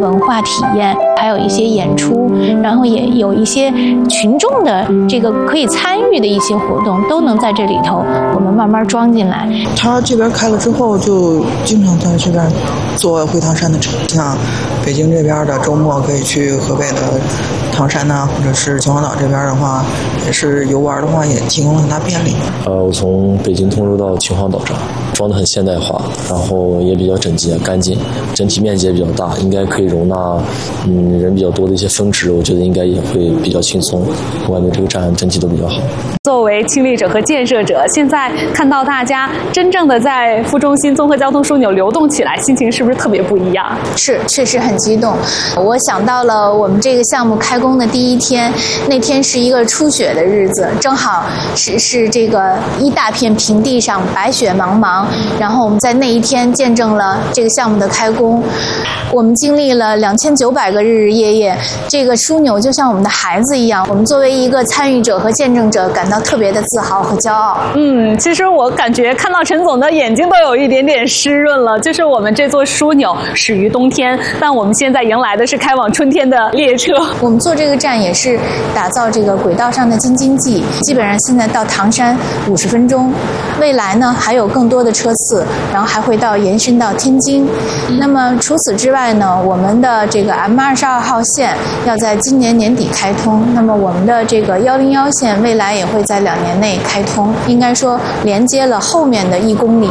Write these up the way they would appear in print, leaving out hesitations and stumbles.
文化体验，还有一些演出，然后也有一些群众的这个可以参与的一些活动，都能在这里头我们慢慢装进来。 它这边开了之后，就经常在这边做回唐山的城，像北京这边的周末可以去河北的唐山呐，或者是秦皇岛这边的话，也是游玩的话也提供了很大便利。 我从北京通州到秦皇岛上，装得很现代化，然后也比较整洁干净，整体面积也比较大，应该可以容纳人比较多的一些分值，我觉得应该也会比较轻松。我感觉这个站整体都比较好。 作为亲历者和建设者，现在看到大家真正的在副中心综合交通枢纽流动起来，心情是不是特别不一样？ 是，确实很激动。我想到了我们这个项目开工的第一天，那天是一个初雪的日子，正好是这个一大片平地上白雪茫茫，然后我们在那一天见证了这个项目的开工。我们经历了2900个日日夜夜，这个枢纽就像我们的孩子一样，我们作为一个参与者和见证者感到特别的自豪和骄傲。 其实我感觉看到陈总的眼睛都有一点点湿润了。就是我们这座枢纽始于冬天，但我们现在迎来的是开往春天的列车。 我们做这个站也是打造这个轨道上的京津冀，基本上现在到唐山50分钟，未来呢还有更多的车次，然后还会延伸到天津。那么除此之外呢，我们的这个 M22号线要在今年年底开通，那么我们的这个101线未来也会在2年内开通，应该说连接了后面的1公里。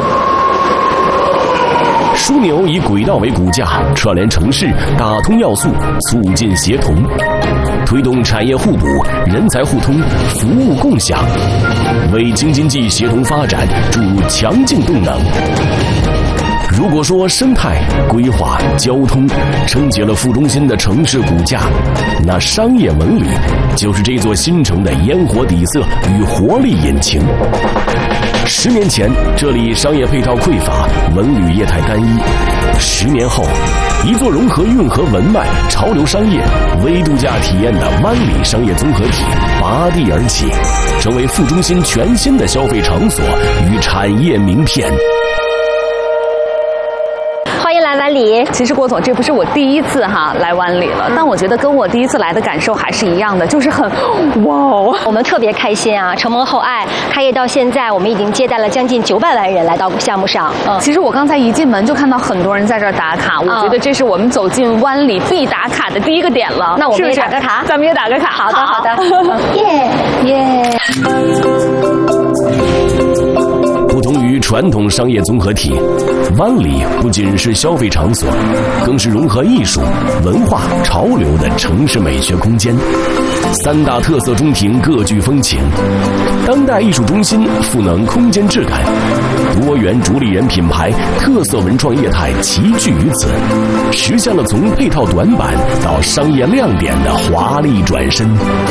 枢纽以轨道为骨架，串联城市，打通要素，促进协同，推动产业互补、人才互通、服务共享，为京津冀协同发展注入强劲动能。如果说生态、规划、交通撑起了副中心的城市骨架，那商业文旅就是这座新城的烟火底色与活力引擎。10年前，这里商业配套匮乏，文旅业态单一。10年后，一座融合运河文脉、潮流商业、微度假体验的湾里商业综合体拔地而起，成为副中心全新的消费场所与产业名片。 欢迎来湾里。 其实郭总，这不是我第一次来湾里了，但我觉得跟我第一次来的感受还是一样的，就是很哇哦。 我们特别开心啊！承蒙厚爱，开业到现在，我们已经接待了将近900万人来到项目上。 其实我刚才一进门就看到很多人在这儿打卡，我觉得这是我们走进湾里必打卡的第一个点了。 那我们也打个卡， 咱们也打个卡。 好的，好的。耶。 不同于传统商业综合体，湾里不仅是消费场所，更是融合艺术、文化、潮流的城市美学空间。3大特色中庭各具风情，当代艺术中心赋能空间质感，多元主理人品牌、特色文创业态齐聚于此，实现了从配套短板到商业亮点的华丽转身。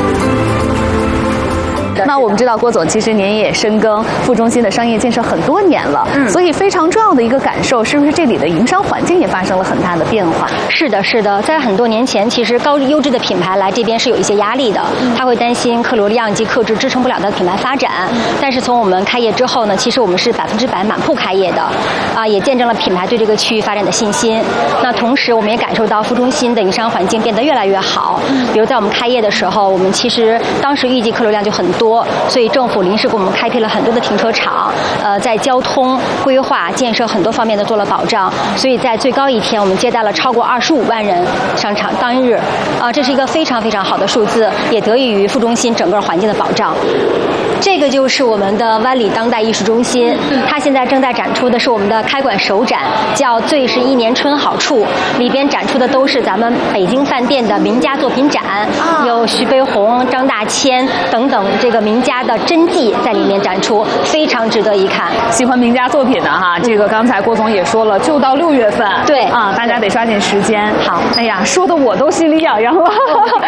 那我们知道郭总其实您也深耕副中心的商业建设很多年了，所以非常重要的一个感受是不是这里的营商环境也发生了很大的变化？ 是的，是的，在很多年前，其实高优质的品牌来这边是有一些压力的，他会担心客流量以及客制支撑不了的品牌发展。但是从我们开业之后呢，其实我们是100%满铺开业的，也见证了品牌对这个区域发展的信心。那同时我们也感受到副中心的营商环境变得越来越好。比如在我们开业的时候，我们其实当时预计客流量就很多。所以政府临时给我们开辟了很多的停车场，在交通规划建设很多方面的做了保障。所以在最高一天，我们接待了超过25万人上场当日，这是一个非常非常好的数字，也得益于副中心整个环境的保障。这个就是我们的湾里当代艺术中心，它现在正在展出的是我们的开馆首展，叫《最是一年春好处》，里边展出的都是咱们北京饭店的名家作品展，有徐悲鸿、张大千等等这个名家的真迹在里面展出，非常值得一看。 喜欢名家作品的这个刚才郭总也说了，就到6月份， 对大家得抓紧时间。 好， 哎呀，说的我都心里痒痒了。